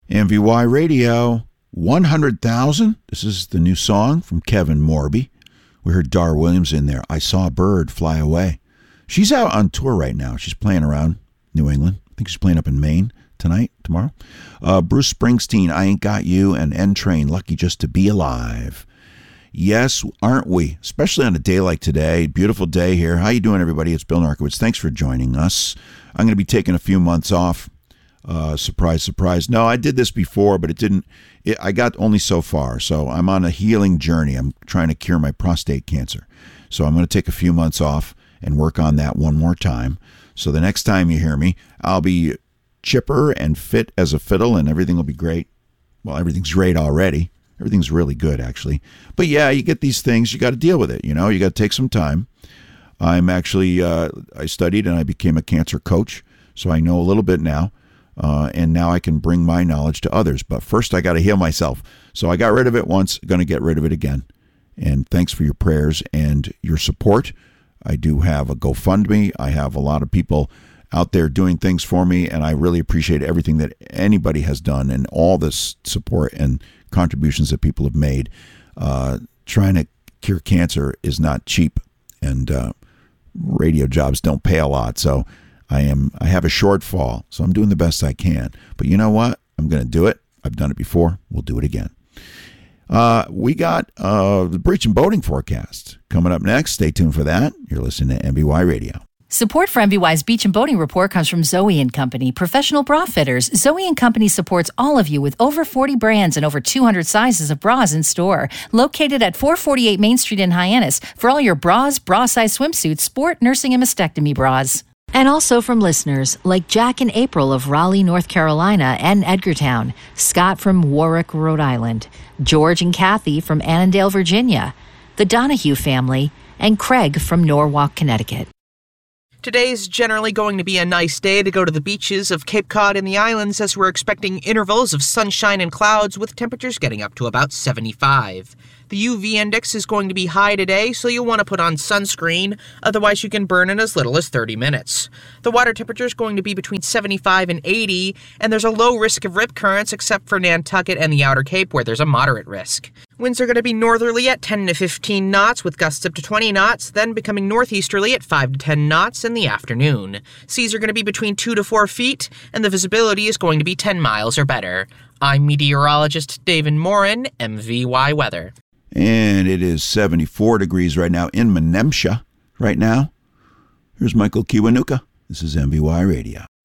MVY Radio, 100,000. This is the new song from Kevin Morby. We heard Dar Williams in there. I Saw a Bird Fly Away. She's out on tour right now. She's playing around New England. I think she's playing up in Maine tomorrow. Bruce Springsteen, I Ain't Got You, and N Train, Lucky Just to Be Alive. Yes, aren't we? Especially on a day like today. Beautiful day here. How you doing, everybody? It's Bill Narkowitz. Thanks for joining us. I'm going to be taking a few months off. Surprise, surprise. No, I did this before, but I got only so far. So I'm on a healing journey. I'm trying to cure my prostate cancer. So I'm going to take a few months off and work on that one more time. So the next time you hear me, I'll be chipper and fit as a fiddle and everything will be great. Well, everything's great already. Everything's really good, actually. But yeah, you get these things, you got to deal with it. You got to take some time. I'm actually, I studied and I became a cancer coach. So I know a little bit now. And now I can bring my knowledge to others. But first, I got to heal myself. So I got rid of it once, going to get rid of it again. And thanks for your prayers and your support. I do have a GoFundMe. I have a lot of people out there doing things for me, and I really appreciate everything that anybody has done and all this support and contributions that people have made. Trying to cure cancer is not cheap, and radio jobs don't pay a lot. So I have a shortfall, so I'm doing the best I can. But you know what? I'm going to do it. I've done it before. We'll do it again. We got the Breach and Boating forecast coming up next. Stay tuned for that. You're listening to MBY Radio. Support for MBY's Beach and Boating Report comes from Zoe & Company, professional bra fitters. Zoe & Company supports all of you with over 40 brands and over 200 sizes of bras in store. Located at 448 Main Street in Hyannis for all your bras, bra-size swimsuits, sport, nursing, and mastectomy bras. And also from listeners like Jack and April of Raleigh, North Carolina and Edgartown, Scott from Warwick, Rhode Island, George and Kathy from Annandale, Virginia, the Donahue family, and Craig from Norwalk, Connecticut. Today's generally going to be a nice day to go to the beaches of Cape Cod and the islands, as we're expecting intervals of sunshine and clouds with temperatures getting up to about 75. The UV index is going to be high today, so you'll want to put on sunscreen, otherwise you can burn in as little as 30 minutes. The water temperature is going to be between 75 and 80, and there's a low risk of rip currents except for Nantucket and the Outer Cape, where there's a moderate risk. Winds are going to be northerly at 10 to 15 knots with gusts up to 20 knots, then becoming northeasterly at 5 to 10 knots in the afternoon. Seas are going to be between 2 to 4 feet, and the visibility is going to be 10 miles or better. I'm meteorologist David Morin, MVY Weather. And it is 74 degrees right now in Menemsha right now. Here's Michael Kiwanuka. This is MVY Radio.